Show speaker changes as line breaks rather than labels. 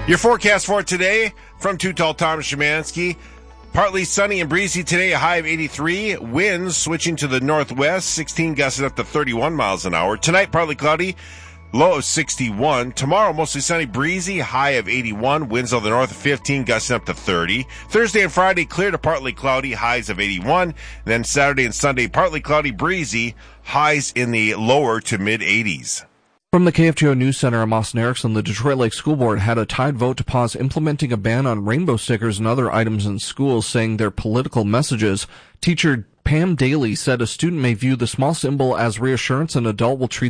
Your forecast for today from Too Tall Tom Szymanski. Partly sunny and breezy today, a high of 83. Winds switching to the northwest, 16 gusting up to 31 miles an hour. Tonight, partly cloudy, low of 61. Tomorrow, mostly sunny, breezy, high of 81. Winds on the north of 15, gusting up to 30. Thursday and Friday, clear to partly cloudy, highs of 81. Then Saturday and Sunday, partly cloudy, breezy, highs in the lower to mid-80s.
From the KFGO News Center, I'm Austin Erickson. The Detroit Lake School Board had a tied vote to pause implementing a ban on rainbow stickers and other items in schools, saying they're political messages. Teacher Pam Daly said a student may view the small symbol as reassurance, an adult will treat